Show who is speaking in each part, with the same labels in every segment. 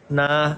Speaker 1: na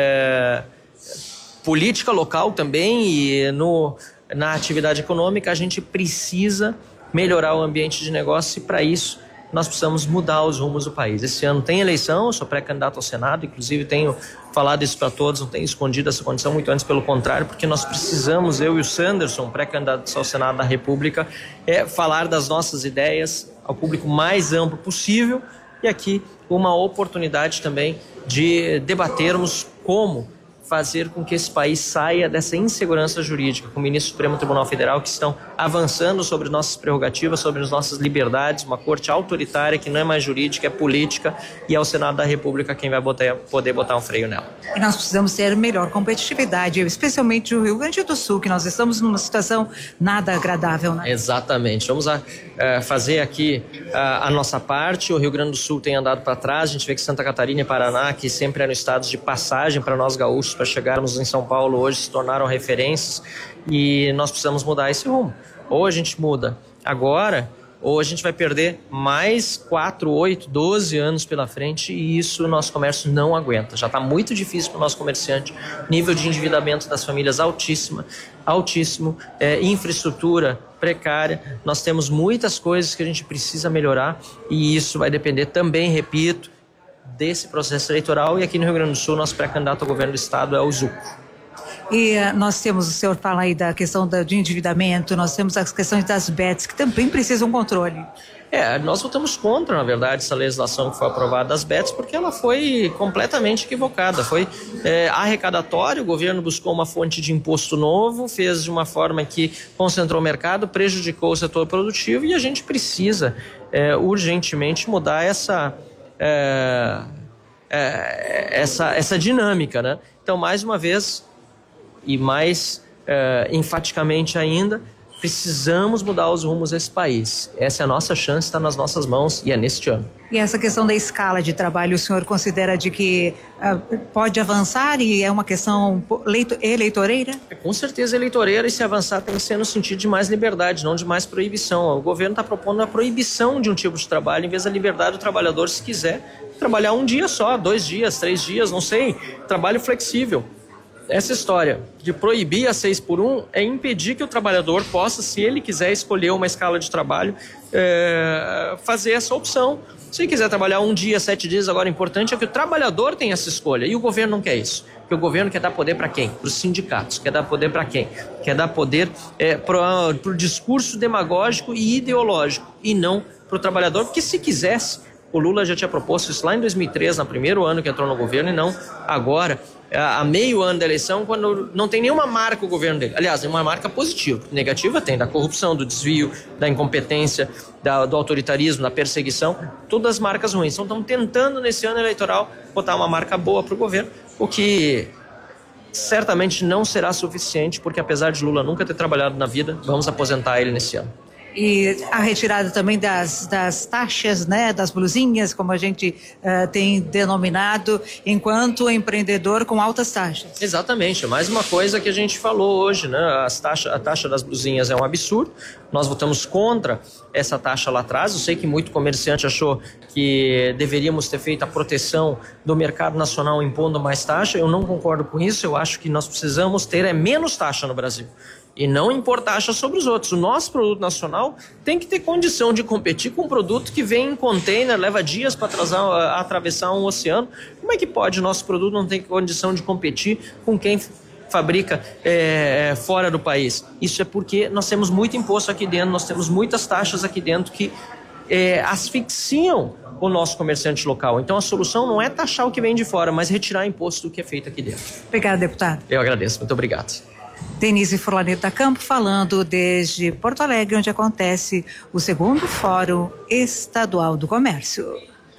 Speaker 1: política local também e na atividade econômica. A gente precisa melhorar o ambiente de negócio e, para isso, nós precisamos mudar os rumos do país. Esse ano tem eleição, eu sou pré-candidato ao Senado, inclusive tenho falado isso para todos, não tenho escondido essa condição, muito antes pelo contrário, porque nós precisamos, eu e o Sanderson, pré-candidato ao Senado da República, falar das nossas ideias ao público mais amplo possível, e aqui uma oportunidade também de debatermos como fazer com que esse país saia dessa insegurança jurídica, com o ministro do Supremo Tribunal Federal, que estão avançando sobre nossas prerrogativas, sobre as nossas liberdades, uma corte autoritária que não é mais jurídica, é política, e é o Senado da República quem vai poder botar um freio nela.
Speaker 2: E nós precisamos ter melhor competitividade, especialmente no Rio Grande do Sul, que nós estamos numa situação nada agradável, né?
Speaker 1: Exatamente. Vamos fazer aqui a nossa parte. O Rio Grande do Sul tem andado para trás, a gente vê que Santa Catarina e Paraná, que sempre eram estados de passagem para nós gaúchos, para chegarmos em São Paulo, hoje se tornaram referências, e nós precisamos mudar esse rumo. Ou a gente muda agora, ou a gente vai perder mais 4, 8, 12 anos pela frente, e isso o nosso comércio não aguenta. Já está muito difícil para o nosso comerciante, nível de endividamento das famílias altíssimo, infraestrutura precária. Nós temos muitas coisas que a gente precisa melhorar, e isso vai depender também, repito, desse processo eleitoral. E aqui no Rio Grande do Sul, nosso pré-candidato ao governo do estado é o Zuco.
Speaker 2: E nós temos, o senhor fala aí da questão de endividamento, nós temos as questões das bets, que também precisam controle.
Speaker 1: Nós votamos contra, na verdade, essa legislação que foi aprovada das bets, porque ela foi completamente equivocada. Foi arrecadatório, o governo buscou uma fonte de imposto novo, fez de uma forma que concentrou o mercado, prejudicou o setor produtivo, e a gente precisa urgentemente mudar essa dinâmica, né? Então, mais uma vez e mais enfaticamente ainda, precisamos mudar os rumos desse país. Essa é a nossa chance, está nas nossas mãos, e é neste ano.
Speaker 2: E essa questão da escala de trabalho, o senhor considera de que pode avançar e é uma questão eleitoreira?
Speaker 1: Com certeza eleitoreira, e se avançar tem que ser no sentido de mais liberdade, não de mais proibição. O governo está propondo a proibição de um tipo de trabalho em vez da liberdade do trabalhador, se quiser trabalhar um dia só, 2 dias, 3 dias, não sei, trabalho flexível. Essa história de proibir a 6x1 é impedir que o trabalhador possa, se ele quiser escolher uma escala de trabalho, fazer essa opção. Se quiser trabalhar 1 dia, 7 dias, agora o importante é que o trabalhador tenha essa escolha, e o governo não quer isso. Porque o governo quer dar poder para quem? Para os sindicatos. Quer dar poder para quem? Quer dar poder para o discurso demagógico e ideológico, e não para o trabalhador, porque se quisesse, o Lula já tinha proposto isso lá em 2003, no primeiro ano que entrou no governo, e não agora, a meio ano da eleição, quando não tem nenhuma marca o governo dele. Aliás, tem uma marca positiva. Negativa tem, da corrupção, do desvio, da incompetência, do autoritarismo, da perseguição, todas as marcas ruins. Então, estamos tentando nesse ano eleitoral botar uma marca boa para o governo, o que certamente não será suficiente, porque apesar de Lula nunca ter trabalhado na vida, vamos aposentar ele nesse ano.
Speaker 2: E a retirada também das taxas, né, das blusinhas, como a gente tem denominado, enquanto empreendedor com altas taxas.
Speaker 1: Exatamente, mais uma coisa que a gente falou hoje, né? A taxa das blusinhas é um absurdo, nós votamos contra essa taxa lá atrás. Eu sei que muito comerciante achou que deveríamos ter feito a proteção do mercado nacional impondo mais taxa. Eu não concordo com isso, eu acho que nós precisamos ter menos taxa no Brasil e não impor taxa sobre os outros. O nosso produto nacional tem que ter condição de competir com um produto que vem em container, leva dias para atravessar um oceano. Como é que pode o nosso produto não ter condição de competir com quem fabrica fora do país? Isso é porque nós temos muito imposto aqui dentro, nós temos muitas taxas aqui dentro que asfixiam o nosso comerciante local. Então a solução não é taxar o que vem de fora, mas retirar imposto do que é feito aqui dentro.
Speaker 2: Obrigada, deputado.
Speaker 1: Eu agradeço, muito obrigado.
Speaker 2: Denise Furlanetto da Campo falando desde Porto Alegre, onde acontece o 2º Fórum Estadual do Comércio.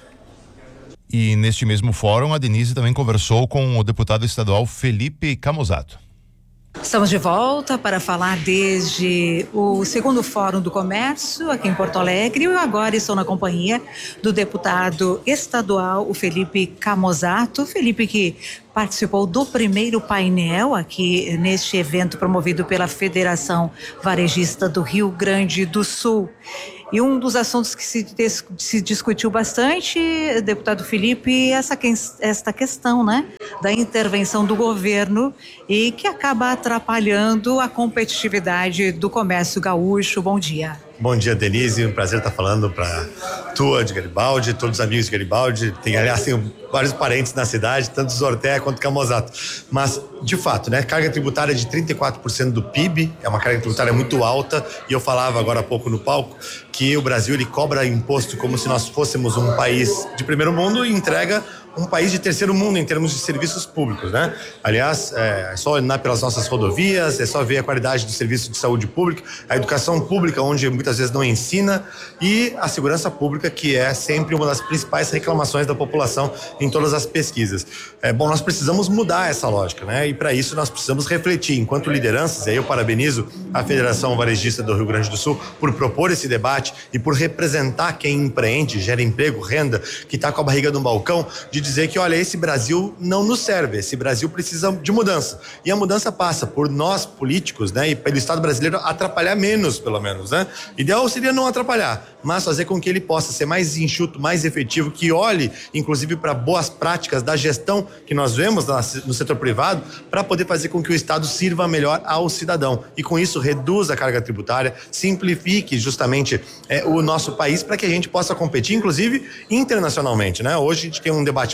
Speaker 3: E neste mesmo fórum, a Denise também conversou com o deputado estadual Felipe Camozato.
Speaker 2: Estamos de volta para falar desde o 2º Fórum do Comércio aqui em Porto Alegre. Eu agora estou na companhia do deputado estadual, o Felipe Camozato. Felipe, que participou do primeiro painel aqui neste evento promovido pela Federação Varejista do Rio Grande do Sul. E um dos assuntos que se discutiu bastante, deputado Felipe, esta questão, né, da intervenção do governo e que acaba atrapalhando a competitividade do comércio gaúcho. Bom dia.
Speaker 4: Bom dia, Denise. Um prazer estar falando para tua de Garibaldi, todos os amigos de Garibaldi. Aliás, tenho vários parentes na cidade, tanto Zorté quanto Camozato. Mas, de fato, né, carga tributária de 34% do PIB, é uma carga tributária muito alta, e eu falava agora há pouco no palco que o Brasil ele cobra imposto como se nós fôssemos um país de primeiro mundo e entrega um país de terceiro mundo em termos de serviços públicos, né? Aliás, é só andar pelas nossas rodovias, é só ver a qualidade do serviço de saúde pública, a educação pública, onde muitas vezes não ensina, e a segurança pública, que é sempre uma das principais reclamações da população em todas as pesquisas. Bom, nós precisamos mudar essa lógica, né? E para isso nós precisamos refletir, enquanto lideranças, e aí eu parabenizo a Federação Varejista do Rio Grande do Sul por propor esse debate e por representar quem empreende, gera emprego, renda, que está com a barriga no balcão, de dizer que, olha, esse Brasil não nos serve, esse Brasil precisa de mudança. E a mudança passa por nós, políticos, né, e pelo Estado brasileiro atrapalhar menos, pelo menos, né? Ideal seria não atrapalhar, mas fazer com que ele possa ser mais enxuto, mais efetivo, que olhe, inclusive, para boas práticas da gestão que nós vemos no setor privado, para poder fazer com que o Estado sirva melhor ao cidadão. E com isso, reduza a carga tributária, simplifique justamente o nosso país para que a gente possa competir, inclusive, internacionalmente, né? Hoje a gente tem um debate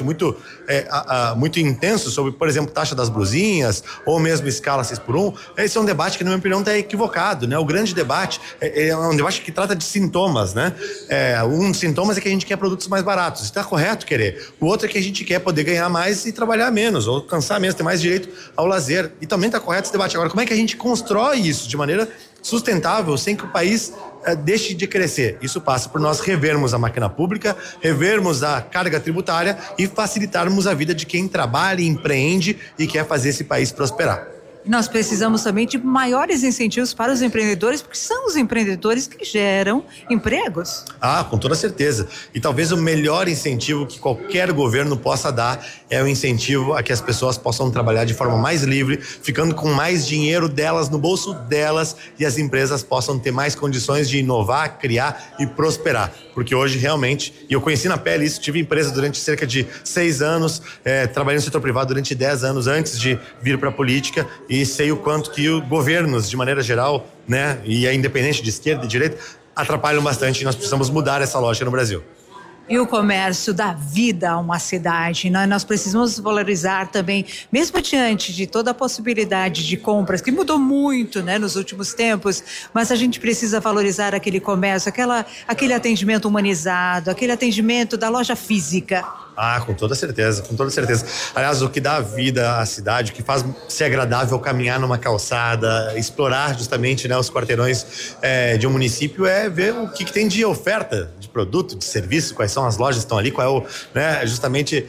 Speaker 4: muito intenso sobre, por exemplo, taxa das blusinhas ou mesmo escala 6x1. Esse é um debate que, na minha opinião, está equivocado, né? O grande debate é um debate que trata de sintomas, né? Um dos sintomas é que a gente quer produtos mais baratos, está correto querer. O outro é que a gente quer poder ganhar mais e trabalhar menos, ou cansar menos, ter mais direito ao lazer. E também está correto esse debate. Agora, como é que a gente constrói isso de maneira sustentável, sem que o país deixe de crescer? Isso passa por nós revermos a máquina pública, revermos a carga tributária e facilitarmos a vida de quem trabalha, empreende e quer fazer esse país prosperar.
Speaker 2: Nós precisamos também de maiores incentivos para os empreendedores, porque são os empreendedores que geram empregos.
Speaker 4: Com toda certeza. E talvez o melhor incentivo que qualquer governo possa dar é o incentivo a que as pessoas possam trabalhar de forma mais livre, ficando com mais dinheiro delas no bolso delas, e as empresas possam ter mais condições de inovar, criar e prosperar. Porque hoje realmente, e eu conheci na pele isso, tive empresa durante cerca de 6 anos, trabalhei no setor privado durante 10 anos antes de vir para a política, e sei o quanto que os governos, de maneira geral, né, e é independente de esquerda e direita, atrapalham bastante, e nós precisamos mudar essa lógica no Brasil.
Speaker 2: E o comércio dá vida a uma cidade, né? Nós precisamos valorizar também, mesmo diante de toda a possibilidade de compras, que mudou muito, né, nos últimos tempos, mas a gente precisa valorizar aquele comércio, aquele atendimento humanizado, aquele atendimento da loja física.
Speaker 4: Com toda certeza, com toda certeza. Aliás, o que dá vida à cidade, o que faz ser agradável caminhar numa calçada, explorar justamente, né, os quarteirões de um município, é ver o que tem de oferta de produto, de serviço, quais são as lojas que estão ali, qual é o, né, justamente,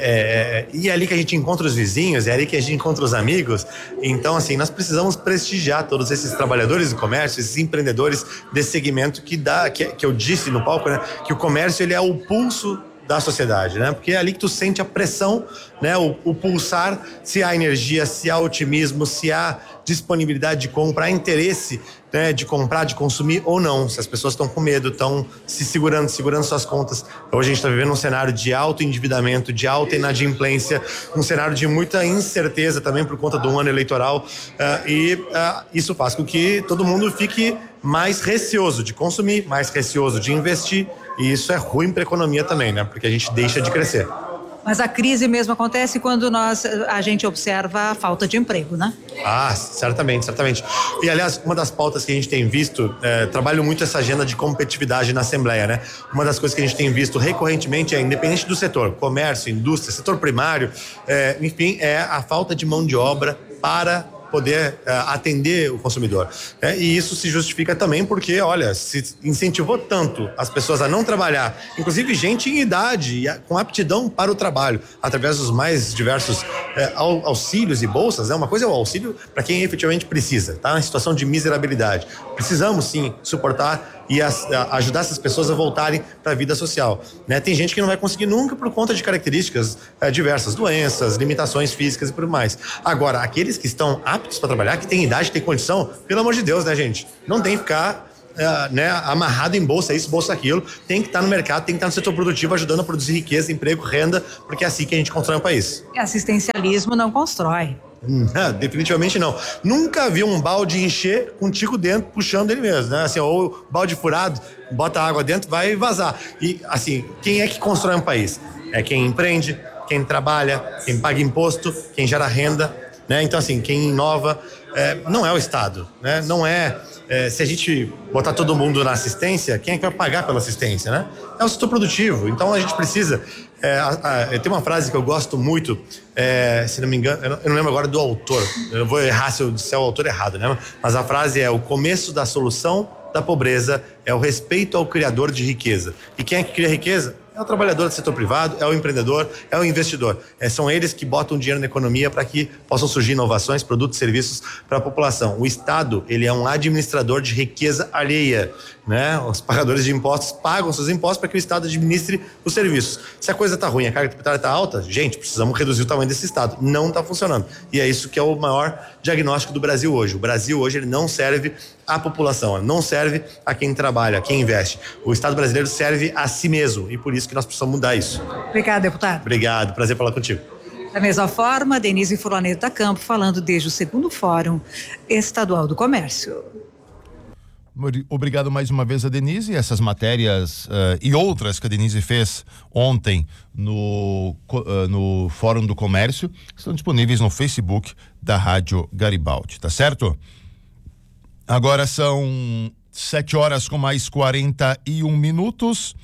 Speaker 4: e é ali que a gente encontra os vizinhos, é ali que a gente encontra os amigos. Então, assim, nós precisamos prestigiar todos esses trabalhadores do comércio, esses empreendedores desse segmento que eu disse no palco, né, que o comércio, ele é o pulso da sociedade, né? Porque é ali que tu sente a pressão, né? O pulsar, se há energia, se há otimismo, se há disponibilidade de compra, há interesse, né, de comprar, de consumir ou não. Se as pessoas estão com medo, estão se segurando suas contas. Hoje a gente está vivendo um cenário de alto endividamento, de alta inadimplência, um cenário de muita incerteza também por conta do ano eleitoral, isso faz com que todo mundo fique mais receoso de consumir, mais receoso de investir, e isso é ruim para a economia também, né? Porque a gente deixa de crescer.
Speaker 2: Mas a crise mesmo acontece quando a gente observa a falta de emprego, né?
Speaker 4: Certamente. E, aliás, uma das pautas que a gente tem visto, trabalho muito essa agenda de competitividade na Assembleia, né? Uma das coisas que a gente tem visto recorrentemente, independente do setor, comércio, indústria, setor primário, enfim, é a falta de mão de obra para poder atender o consumidor. E isso se justifica também porque, olha, se incentivou tanto as pessoas a não trabalhar, inclusive gente em idade, com aptidão para o trabalho, através dos mais diversos auxílios e bolsas, né? Uma coisa é o auxílio para quem efetivamente precisa, tá? Em situação de miserabilidade. Precisamos, sim, suportar e ajudar essas pessoas a voltarem para a vida social, né? Tem gente que não vai conseguir nunca por conta de características diversas, doenças, limitações físicas e por mais. Agora, aqueles que estão aptos para trabalhar, que têm idade, têm condição, pelo amor de Deus, né, gente? Não tem que ficar né, amarrado em bolsa isso, bolsa aquilo, tem que estar no mercado, tem que estar no setor produtivo ajudando a produzir riqueza, emprego, renda, porque é assim que a gente constrói um país.
Speaker 2: Assistencialismo não constrói.
Speaker 4: Definitivamente não. Nunca vi um balde encher com um tico dentro, puxando ele mesmo, né? Assim, ou balde furado, bota água dentro, vai vazar. E assim, quem é que constrói um país? É quem empreende, quem trabalha, quem paga imposto, quem gera renda, né? Então assim, quem inova, não é o Estado, né? Não é, se a gente botar todo mundo na assistência, quem é que vai pagar pela assistência, né? É o setor produtivo. Então a gente precisa, tem uma frase que eu gosto muito, se não me engano, eu não lembro agora do autor, eu vou errar se eu disser o autor errado, né? Mas a frase é: o começo da solução da pobreza é o respeito ao criador de riqueza. E quem é que cria riqueza? É o trabalhador do setor privado, é o empreendedor, é o investidor. São eles que botam dinheiro na economia para que possam surgir inovações, produtos, serviços para a população. O Estado, ele é um administrador de riqueza alheia, né? Os pagadores de impostos pagam seus impostos para que o Estado administre os serviços. Se a coisa está ruim, a carga tributária está alta, gente, precisamos reduzir o tamanho desse Estado. Não está funcionando. E é isso que é o maior diagnóstico do Brasil hoje. O Brasil hoje, ele não serve à população, ele não serve a quem trabalha, a quem investe. O Estado brasileiro serve a si mesmo e por isso que nós precisamos mudar isso.
Speaker 2: Obrigada, deputado.
Speaker 4: Obrigado, prazer falar contigo.
Speaker 2: Da mesma forma, Denise Furlaneta Campo falando desde o segundo Fórum Estadual do Comércio.
Speaker 3: Obrigado mais uma vez a Denise. Essas matérias e outras que a Denise fez ontem no Fórum do Comércio estão disponíveis no Facebook da Rádio Garibaldi, tá certo? Agora são 7h com mais 41 minutos.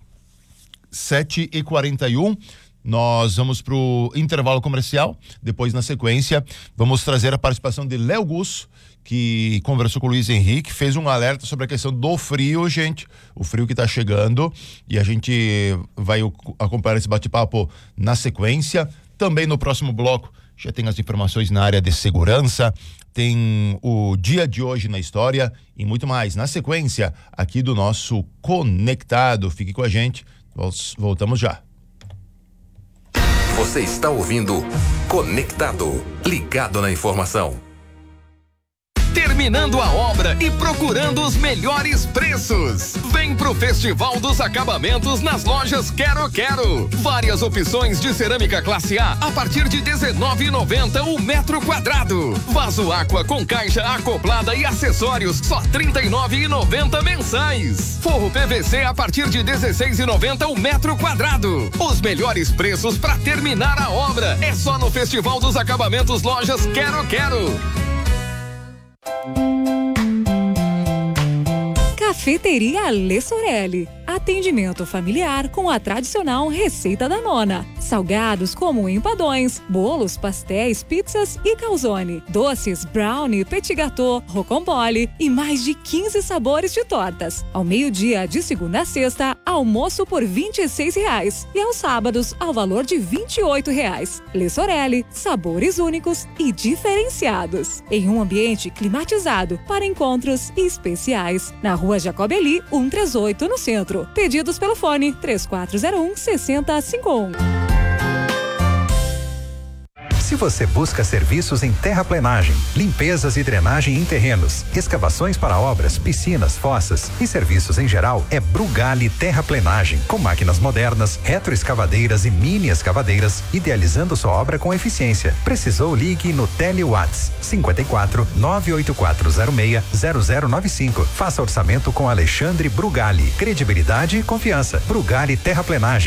Speaker 3: 7h41. Nós vamos para o intervalo comercial. Depois, na sequência, vamos trazer a participação de Léo Gus, que conversou com o Luiz Henrique, fez um alerta sobre a questão do frio, gente. O frio que está chegando. E a gente vai acompanhar esse bate-papo na sequência. Também no próximo bloco já tem as informações na área de segurança, tem o dia de hoje na história e muito mais. Na sequência, aqui do nosso Conectado. Fique com a gente. Voltamos já.
Speaker 5: Você está ouvindo Conectado, ligado na informação. Terminando a obra e procurando os melhores preços. Vem pro Festival dos Acabamentos nas lojas Quero Quero. Várias opções de cerâmica classe A partir de R$19,90 o metro quadrado. Vaso Aqua com caixa acoplada e acessórios só R$39,90 mensais. Forro PVC a partir de R$16,90 o metro quadrado. Os melhores preços para terminar a obra é só no Festival dos Acabamentos Lojas Quero Quero.
Speaker 6: Cafeteria Lê Sorelli. Atendimento familiar com a tradicional receita da nona. Salgados como empadões, bolos, pastéis, pizzas e calzone. Doces, brownie, petit gâteau, rocambole e mais de 15 sabores de tortas. Ao meio-dia, de segunda a sexta, almoço por R$26 e aos sábados, ao valor de R$28. Lê Sorelli, sabores únicos e diferenciados. Em um ambiente climatizado para encontros especiais. Na Rua Jacobeli, 138, no centro. Pedidos pelo fone 3401-6051.
Speaker 7: Se você busca serviços em terraplenagem, limpezas e drenagem em terrenos, escavações para obras, piscinas, fossas e serviços em geral, é Brugali Terraplenagem, com máquinas modernas, retroescavadeiras e mini escavadeiras, idealizando sua obra com eficiência. Precisou? Ligue no Tele-Whats 54 98406 0095. Faça orçamento com Alexandre Brugali. Credibilidade e confiança. Brugali Terraplenagem.